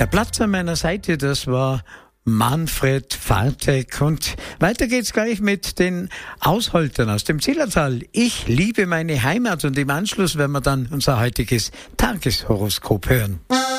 Der Platz an meiner Seite, das war Manfred Fartek. Und weiter geht's gleich mit den Ausholtern aus dem Zillertal. Ich liebe meine Heimat, und im Anschluss werden wir dann unser heutiges Tageshoroskop hören.